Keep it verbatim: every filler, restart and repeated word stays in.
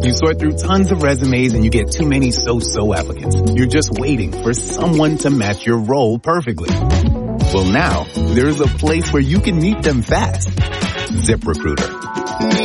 You sort through tons of resumes and you get too many so-so applicants. You're just waiting for someone to match your role perfectly. Well, now, there's a place where you can meet them fast. ZipRecruiter.